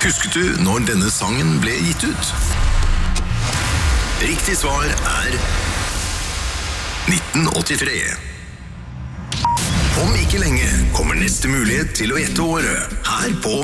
Husket du når denne sangen ble gitt ut? Riktig svar er 1983. Om ikke lenge kommer neste mulighet til å gjette året, her på